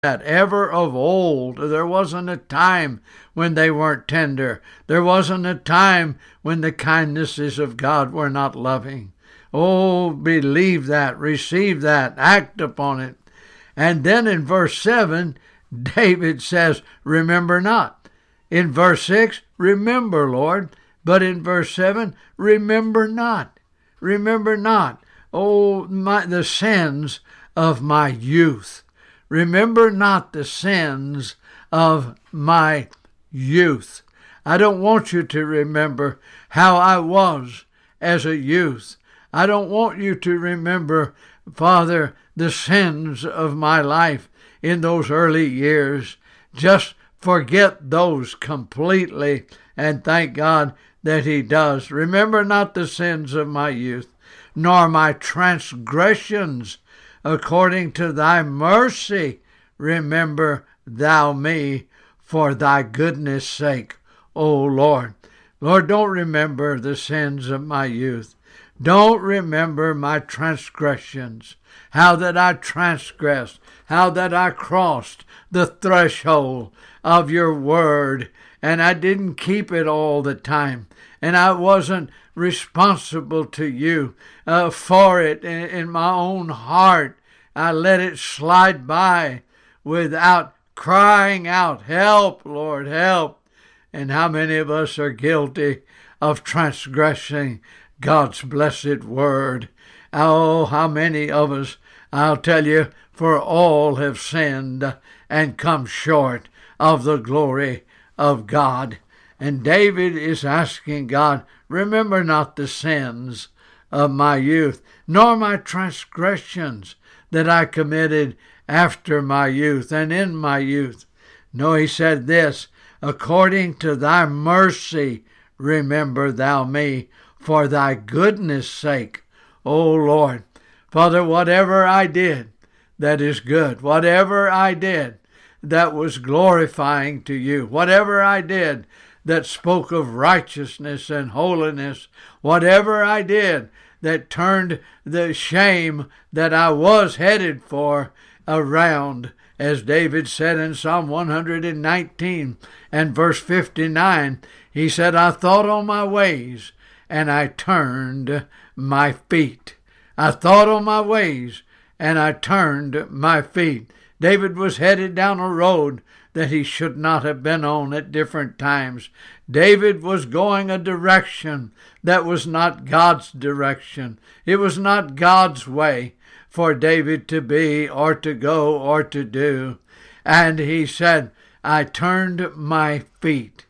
that ever of old. There wasn't a time when they weren't tender. There wasn't a time when the kindnesses of God were not loving. Oh, believe that, receive that, act upon it. And then in verse 7, David says, remember not. In verse 6, remember, Lord. But in verse 7, remember not. Remember not, oh, the sins of my youth. Remember not the sins of my youth. I don't want you to remember how I was as a youth. I don't want you to remember, Father, the sins of my life in those early years. Just forget those completely, and thank God that He does. Remember not the sins of my youth, nor my transgressions. According to thy mercy, remember thou me for thy goodness' sake, O Lord. Lord, don't remember the sins of my youth. Don't remember my transgressions, how that I transgressed, how that I crossed the threshold of your word, and I didn't keep it all the time, and I wasn't responsible to you for it in my own heart. I let it slide by without crying out, help, Lord, help. And how many of us are guilty of transgressing God's blessed word? Oh, how many of us, I'll tell you, for all have sinned and come short of the glory of God. And David is asking God, remember not the sins of my youth, nor my transgressions that I committed after my youth and in my youth. No, he said this, according to thy mercy, remember thou me for thy goodness' sake, O Lord. Father, whatever I did that is good, whatever I did that was glorifying to you, whatever I did that spoke of righteousness and holiness, whatever I did that turned the shame that I was headed for around, as David said in Psalm 119 and verse 59, he said, I thought on my ways and I turned my feet. I thought on my ways and I turned my feet. David was headed down a road that he should not have been on at different times. David was going a direction that was not God's direction. It was not God's way for David to be or to go or to do. And he said, I turned my feet.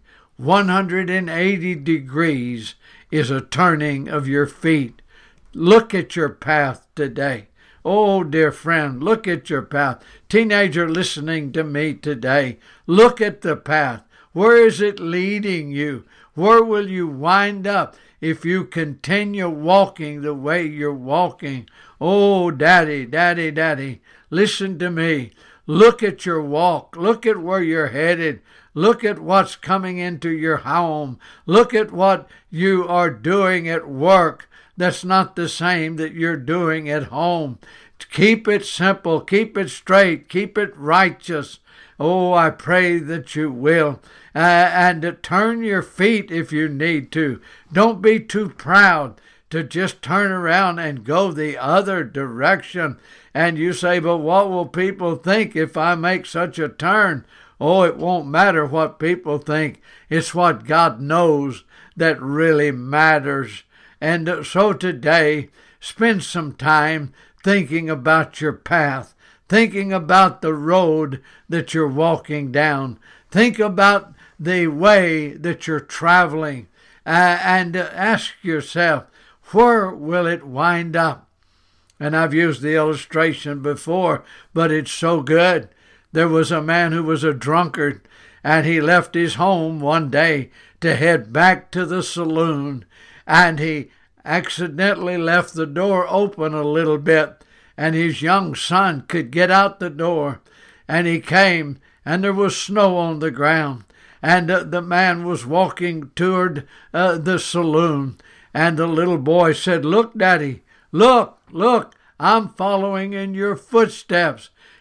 180 degrees is a turning of your feet. Look at your path today. Oh, dear friend, look at your path. Teenager listening to me today, look at the path. Where is it leading you? Where will you wind up if you continue walking the way you're walking? Oh, Daddy, Daddy, Daddy, listen to me. Look at your walk. Look at where you're headed. Look at what's coming into your home. Look at what you are doing at work. That's not the same that you're doing at home. Keep it simple, keep it straight, keep it righteous. Oh, I pray that you will. And turn your feet if you need to. Don't be too proud to just turn around and go the other direction. And you say, but what will people think if I make such a turn? Oh, it won't matter what people think. It's what God knows that really matters. And so today, spend some time thinking about your path, thinking about the road that you're walking down. Think about the way that you're traveling and ask yourself, where will it wind up? And I've used the illustration before, but it's so good. There was a man who was a drunkard, and he left his home one day to head back to the saloon, and he accidentally left the door open a little bit, and his young son could get out the door. And he came, and there was snow on the ground, and the man was walking toward the saloon, and the little boy said, look, Daddy, look, I'm following in your footsteps.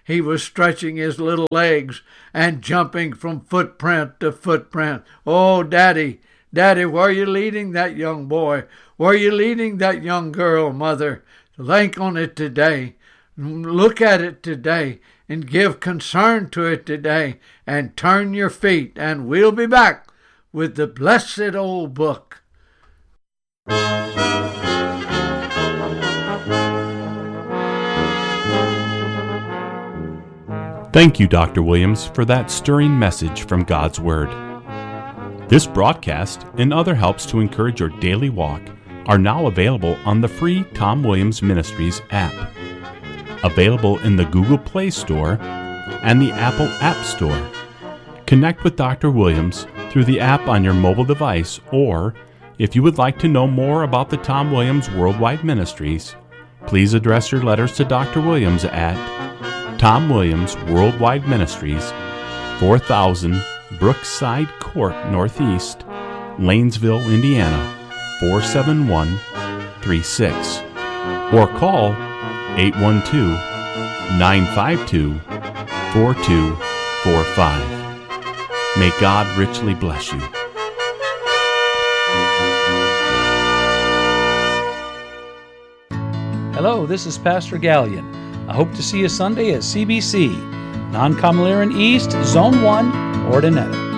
he was stretching his little legs and jumping from footprint to footprint. Oh, Daddy, Daddy, where are you leading that young boy? Where are you leading that young girl, Mother? Think on it today. Look at it today and give concern to it today and turn your feet, and we'll be back with the blessed old book. Thank you, Dr. Williams, for that stirring message from God's Word. This broadcast and other helps to encourage your daily walk are now available on the free Tom Williams Ministries app, available in the Google Play Store and the Apple App Store. Connect with Dr. Williams through the app on your mobile device, or if you would like to know more about the Tom Williams Worldwide Ministries, please address your letters to Dr. Williams at Tom Williams Worldwide Ministries, 4000 Brookside Court Northeast, Lanesville, Indiana, 47136, or call 812-952-4245. May God richly bless you. Hello, this is Pastor Gallion. I hope to see you Sunday at CBC, Non-Comlaran East, Zone 1, Ordinetta.